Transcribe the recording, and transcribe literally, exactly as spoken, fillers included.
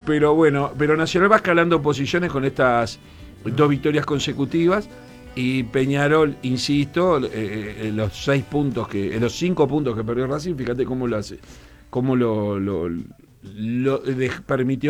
pero bueno, pero Nacional va escalando posiciones con estas dos victorias consecutivas. Y Peñarol, insisto, eh, en los seis puntos que, en los cinco puntos que perdió Racing, fíjate cómo lo hace, cómo lo, lo, lo de, permitió